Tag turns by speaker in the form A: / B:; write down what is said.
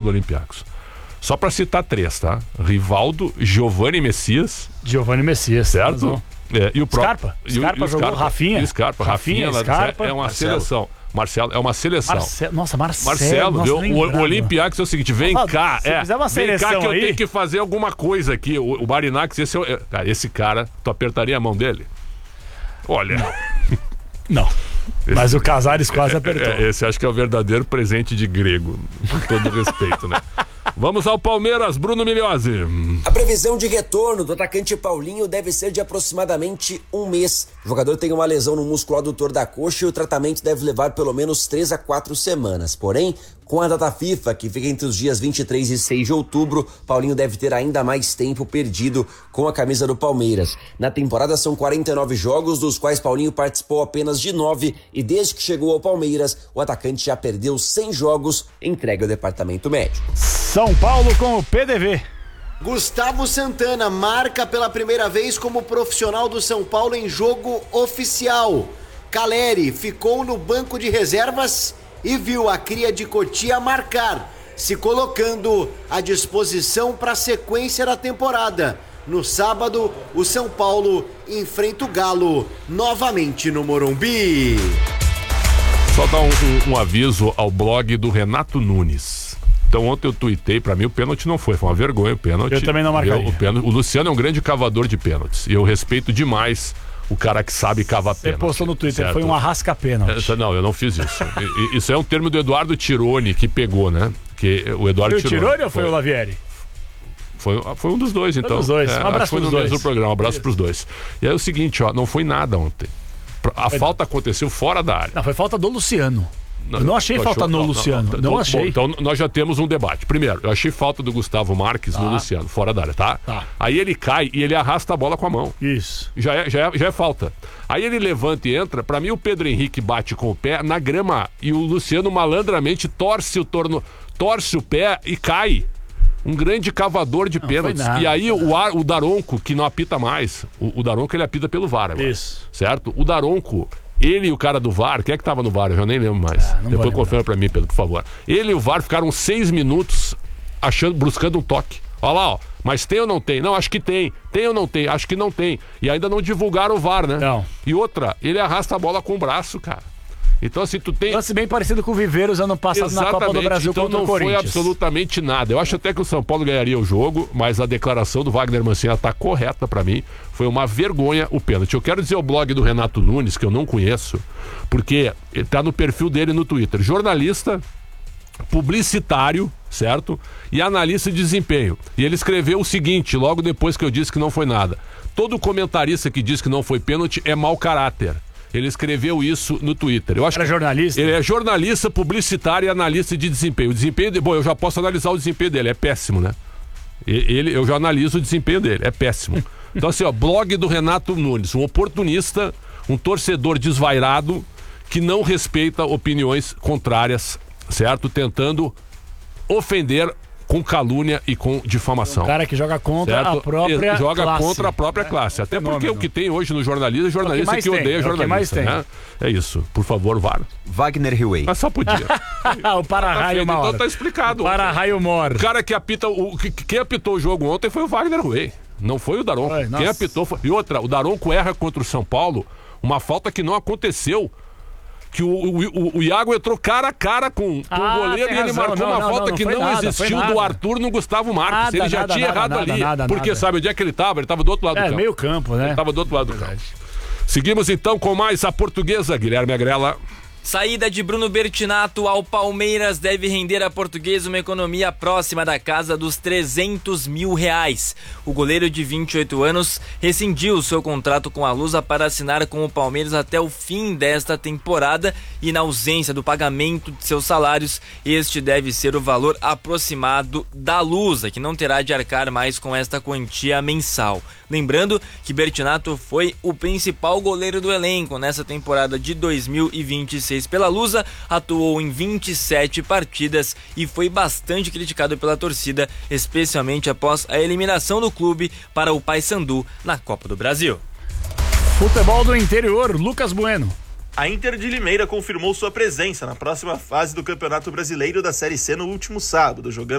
A: do Olympiacos. Só pra citar 3, tá? Rivaldo, Giovanni Messias, certo? E o próprio
B: Scarpa jogou, Rafinha.
A: Rafinha, é uma seleção. Marcelo, é uma seleção.
B: Marcelo,
A: o Olympiacos é o seguinte, vem cá,
B: vem cá
A: que eu tenho que fazer alguma coisa aqui. O Marinax, esse cara, tu apertaria a mão dele? Olha.
B: Não. Mas o Casares quase apertou.
A: Esse acho que é o verdadeiro presente de grego, com todo respeito, né? Vamos ao Palmeiras, Bruno Migliozzi.
C: A previsão de retorno do atacante Paulinho deve ser de aproximadamente 1 mês. O jogador tem uma lesão no músculo adutor da coxa e o tratamento deve levar pelo menos 3 a 4 semanas. Porém, com a data FIFA, que fica entre os dias 23 e 6 de outubro, Paulinho deve ter ainda mais tempo perdido com a camisa do Palmeiras. Na temporada são 49 jogos, dos quais Paulinho participou apenas de 9, e desde que chegou ao Palmeiras, o atacante já perdeu 100 jogos entregue ao departamento médico.
B: São Paulo com o PDV.
D: Gustavo Santana marca pela primeira vez como profissional do São Paulo em jogo oficial. Caleri ficou no banco de reservas e viu a cria de Cotia marcar, se colocando à disposição para a sequência da temporada. No sábado, o São Paulo enfrenta o Galo novamente no Morumbi.
A: Só dar um aviso ao blog do Renato Nunes. Então ontem eu tuitei, pra mim o pênalti não foi uma vergonha o pênalti.
B: Eu também não marcaria.
A: O Luciano é um grande cavador de pênaltis e eu respeito demais o cara que sabe cavar pênalti.
B: Você postou no Twitter,
A: certo?
B: Foi um arrasca-pênalti.
A: Não, eu não fiz isso. Isso é um termo do Eduardo Tironi que pegou, né? Que o Eduardo
B: Foi o Tironi ou foi o Lavieri?
A: Foi um dos dois, então.
B: Foi um dos dois. Um abraço
A: pros dois. No programa, um abraço pros dois. E aí é o seguinte, não foi nada ontem. A falta aconteceu fora da área.
B: Não, foi falta do Luciano. Eu não achei falta no Luciano. Não achei.
A: Bom, então nós já temos um debate. Primeiro, eu achei falta do Gustavo Marques no Luciano, fora da área, tá? Aí ele cai e ele arrasta a bola com a mão.
B: Isso.
A: Já é falta. Aí ele levanta e entra. Pra mim, o Pedro Henrique bate com o pé na grama e o Luciano malandramente torce o pé e cai. Um grande cavador de pênaltis. E aí o Daronco, que não apita mais, o Daronco ele apita pelo VAR agora. Isso. Certo? O Daronco, ele e o cara do VAR, quem é que tava no VAR? Eu já nem lembro mais. Depois confirma pra mim, Pedro, por favor. Ele e o VAR ficaram 6 minutos buscando um toque. Olha lá, mas tem ou não tem? Não, acho que tem. Tem ou não tem? Acho que não tem. E ainda não divulgaram o VAR, né?
B: Não.
A: E outra, ele arrasta a bola com o braço, cara. Então, assim, tu tem...
B: Lance bem parecido com o Viveiros ano passado. Exatamente. Na Copa do Brasil
A: então,
B: contra o
A: Corinthians.
B: Não
A: foi absolutamente nada. Eu acho até que o São Paulo ganharia o jogo, mas a declaração do Wagner Mancini tá correta pra mim. Foi uma vergonha o pênalti. Eu quero dizer o blog do Renato Nunes, que eu não conheço, porque ele tá no perfil dele no Twitter. Jornalista, publicitário, certo? E analista de desempenho. E ele escreveu o seguinte, logo depois que eu disse que não foi nada. Todo comentarista que diz que não foi pênalti é mau caráter. Ele escreveu isso no Twitter. Eu acho que
B: jornalista?
A: Ele é jornalista, publicitário e analista de desempenho. O desempenho bom, eu já posso analisar o desempenho dele, é péssimo, né? Eu já analiso o desempenho dele, é péssimo. Então assim, blog do Renato Nunes, um oportunista, um torcedor desvairado que não respeita opiniões contrárias, certo? Tentando ofender com calúnia e com difamação.
B: Um cara que joga contra a própria classe.
A: Contra a própria classe. Até porque o que tem hoje no jornalismo é jornalista que odeia jornalista. Né? É isso. Por favor, VAR.
E: Wagner Riway.
A: Mas só podia.
B: O para-raio mor.
A: Então tá explicado.
B: Para-raio mor.
A: O cara que apita... Quem apitou o jogo ontem foi o Wagner Riway. Não foi o Daronco. Quem apitou foi... E outra, o Daronco erra contra o São Paulo uma falta que não aconteceu. Que o Iago entrou cara a cara com o goleiro e ele marcou uma falta que não existiu do Arthur no Gustavo Marques. Ele já tinha errado ali. Porque sabe onde é que ele estava? Ele estava do outro lado do campo.
B: Meio campo, né?
A: Ele estava do outro lado do campo. Seguimos então com mais a Portuguesa, Guilherme Agrela.
F: Saída de Bruno Bertinato ao Palmeiras deve render à Portuguesa uma economia próxima da casa dos R$300 mil. O goleiro de 28 anos rescindiu seu contrato com a Lusa para assinar com o Palmeiras até o fim desta temporada e, na ausência do pagamento de seus salários, este deve ser o valor aproximado da Lusa, que não terá de arcar mais com esta quantia mensal. Lembrando que Bertinato foi o principal goleiro do elenco nessa temporada de 2026 pela Lusa, atuou em 27 partidas e foi bastante criticado pela torcida, especialmente após a eliminação do clube para o Paysandu na Copa do Brasil.
B: Futebol do interior, Lucas Bueno.
G: A Inter de Limeira confirmou sua presença na próxima fase do Campeonato Brasileiro da Série C no último sábado, jogando